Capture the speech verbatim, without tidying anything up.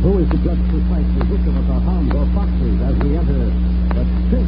always to judge precisely which of us are hounds or foxes as we enter the